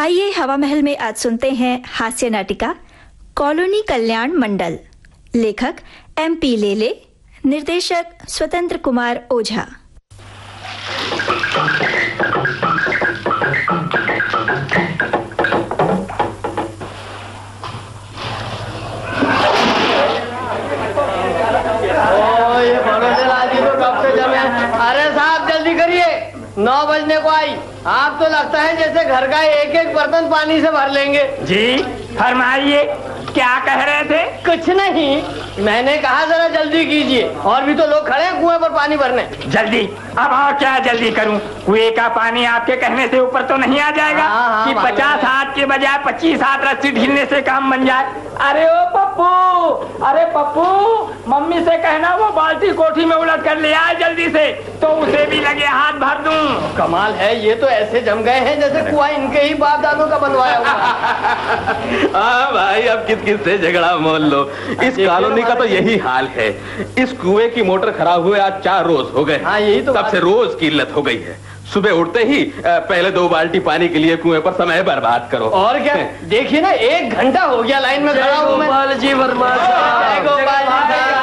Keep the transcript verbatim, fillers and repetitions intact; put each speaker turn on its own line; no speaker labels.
आइए हवा महल में आज सुनते हैं हास्य नाटिका कॉलोनी कल्याण मंडल। लेखक एम पी लेले, निर्देशक स्वतंत्र कुमार ओझा।
ओ ये भरोसे लाजी को कब से जमे। अरे साहब जल्दी करिए, नौ बजने को आई। आप तो लगता है जैसे घर का एक एक बर्तन पानी से भर लेंगे।
जी फरमाइए, क्या कह रहे थे?
कुछ नहीं, मैंने कहा जरा जल्दी कीजिए, और भी तो लोग खड़े हैं कुएं पर पानी भरने।
जल्दी? अब और क्या जल्दी करूं? कुएं का पानी आपके कहने से ऊपर तो नहीं आ जाएगा।
हाँ, हाँ,
कि पचास हाथ के बजाय पच्चीस हाथ रस्सी ढीलने से काम बन जाए। अरे ओ पप्पू, अरे पप्पू, मम्मी से कहना वो बाल्टी कोठी में उलट कर ले आए जल्दी से, तो उसे भी लगे हाथ भर दूं।
कमाल है, ये तो ऐसे जम गए हैं जैसे कुआं इनके ही बाप दादों का बनवाया हुआ।
हाँ भाई, अब किस किस से झगड़ा मोल लो। इस कॉलोनी का तो यही हाल है। इस कुएं की मोटर खराब हुए आज चार रोज हो गए।
हाँ, यही तो
तब से रोज की इल्लत हो गई है। सुबह उठते ही पहले दो बाल्टी पानी के लिए कुएं पर समय बर्बाद करो।
और क्या, देखिए ना, एक घंटा हो गया लाइन में खड़ा हूँ मैं।
गोपाल जी वर्मा।
गोपाल जी।